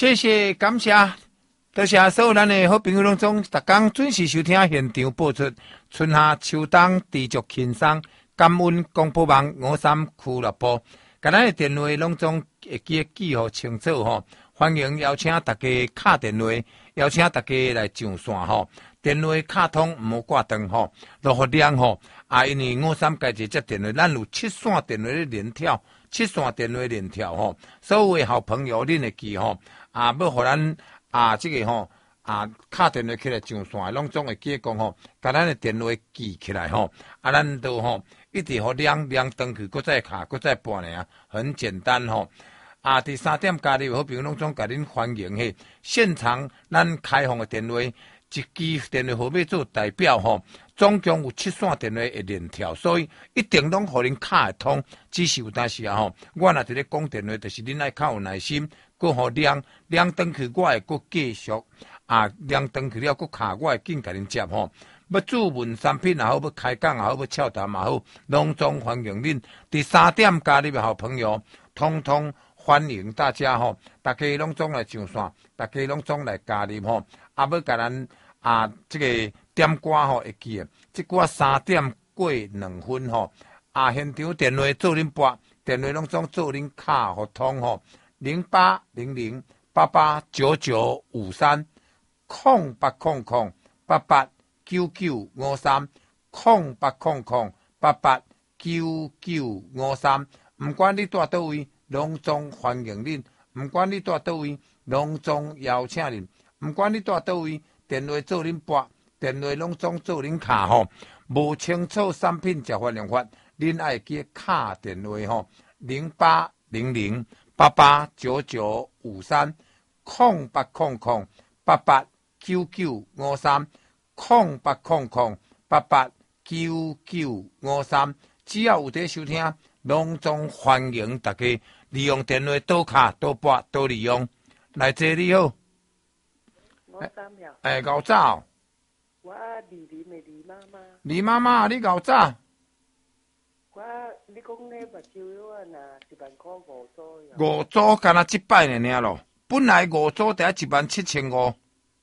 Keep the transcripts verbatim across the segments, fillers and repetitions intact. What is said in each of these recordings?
谢谢感谢，多谢所有咱的好朋友拢总，逐工准时收听现场播出。春夏秋冬持续轻松，感恩广播网五三俱乐部，甲咱的电话拢总会记记号清楚吼。欢迎邀请大家敲电话，邀请大家来上线吼。电话卡通唔好挂断吼，落互亮吼。啊，因为五三家己接电话，咱有七线电话咧连跳，七线电话连跳吼。所有的好朋友，恁会记吼。啊，要互咱啊，这个吼啊，敲电话起来上线，拢总会记讲吼，甲咱的电话记起来吼。啊，咱都吼一直互亮亮登去，搁再卡，搁再拨呢啊，很简单吼。啊，第三点加入好朋友拢总甲恁欢迎嘿，现场咱开放的电话，一支电话号码做代表吼，总共有七线电话会连跳，所以一定拢互恁敲会通。只是有当时啊吼，我若伫咧讲电话，就是恁爱较有耐心。搁互亮亮登去，我会搁继续啊，亮登去了，搁卡我会紧甲恁接吼。要注文产品也好，要开讲也好，要俏谈也好，拢总欢迎恁。第三点加入的好朋友，通通欢迎大家吼，大家拢总来上线，大家拢总来加入吼。啊，要甲咱啊，这个点歌吼会记诶，即歌三点过两分吼。啊，现场电话做恁拨，电话拢总做恁卡互通吼。零八零零八八九九五三空八空空八八九九五三空八空空八八九九五三，唔管你住倒位，拢总欢迎恁；唔管你住倒位，拢总邀请恁；唔管你住倒位，电话做恁拨，电话拢总做恁卡吼。无清楚产品食法用法，恁爱记卡电话吼，零八零零。八八九九五三空八空空八八九九五三空八空空八八九九五三，只要有在收听，拢总欢迎大家利用电话多卡多拨多利用。来这你好， 我三秒。 哎，搞早。 我李李的李妈妈。 李妈妈，你搞早。 我你讲那目睭啊，那一万块五组呀。 五组干那一百呢尔咯，本来五组得一万七千五。 哦。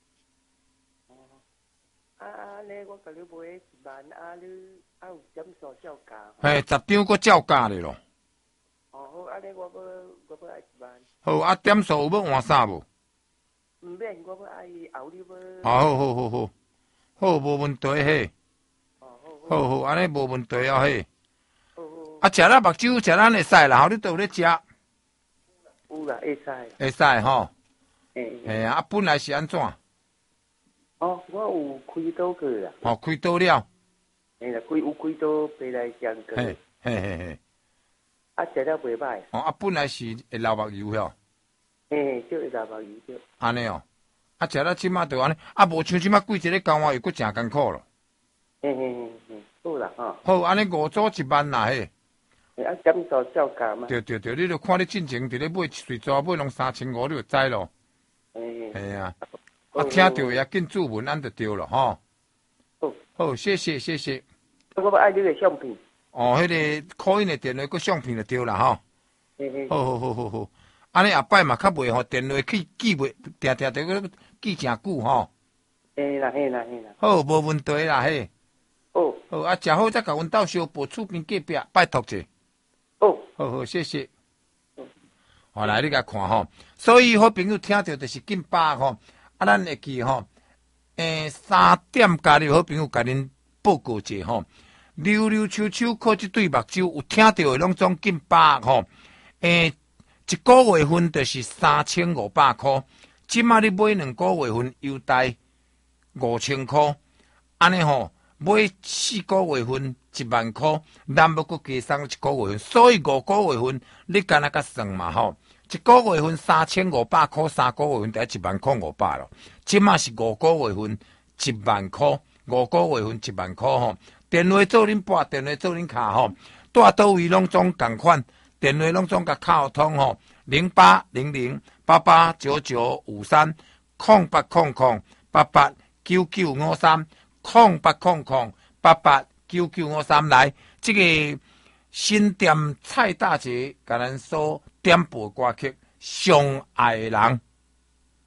啊啊，呢我甲你买一万，啊你啊有点数照价。 嘿，十张佫照价咧咯。 哦好，啊呢我要我要爱一万。 好，啊点数有要换啥无？ 唔免，我要爱后你要。 好好好好，好无问题嘿。 哦好。 好好，安尼无问题啊嘿。 啊， 食咱目睭，食咱会使啦，后你都有咧食。 有啦，会使。 会使吼。 诶。 嘿啊，本来是安怎？ 哦，我有开刀过啦。 哦，开刀了。 嘿啦，开有开刀回来相过。 嘿，嘿嘿嘿。 啊，食了袂歹。 哦，啊，本来是会流目油哟。 嘿，就会流目油对。 安尼哦，啊，食了即马就安尼，啊，无像即马贵一个交换又佫诚艰苦咯。 嘿嘿嘿嘿，好啦吼。 好，安尼五组一万啦嘿。 啊，点数照价嘛？ 对对对，你著看你进前伫咧买随抓买拢三千五，你就知咯。 诶， 系啊，啊，听到也紧注文，安就对了吼。 好， 好，谢谢谢谢。 我要爱你个相片。 哦，迄、那个call in的电话佮相片就对啦吼。 嘿嘿。 好好好好好，安尼后摆嘛较袂吼电话去记袂，定定着个记诚久吼。 嘿啦嘿啦嘿啦。 好，无问题啦嘿。 好。 好啊，食好再甲阮斗相报厝边隔壁，拜托者。 好， 好好，谢谢。好来，你甲看吼，所以好朋友听到就是紧把吼，啊，咱会记吼，诶，三点加入好朋友甲恁报告者吼，溜溜秋秋靠这对目睭有听到的拢总紧把吼，诶，一个月份就是三千五百块，即马你买两个月份优待五千块，安尼吼。买四个月份一万块，咱要搁加送一个月份，所以五个月份你干那个算嘛吼？一个月份三千五百块，三个月份得一万块五百咯。即马是五个月份一万块，五个月份一万块吼。电话做恁拨，电话做恁卡吼，住倒位拢总共款，电话拢总甲敲通吼，零八零零八八九九五三空八空空八八九九五三。空八空空八八九九五三来，这个新店蔡大姐甲咱所点播歌曲《相爱的人》。